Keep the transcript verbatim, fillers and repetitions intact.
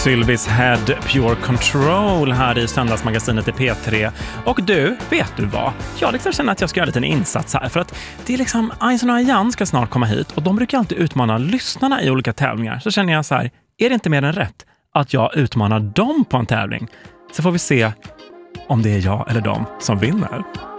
Sylvis Head Pure Control här i söndagsmagasinet i P tre. Och du, vet du vad? Jag liksom känner att jag ska göra en liten insats här. För att det är liksom, Einstein och Jan ska snart komma hit. Och de brukar alltid utmana lyssnarna i olika tävlingar. Så känner jag så här, är det inte mer än rätt att jag utmanar dem på en tävling? Så får vi se om det är jag eller dem som vinner.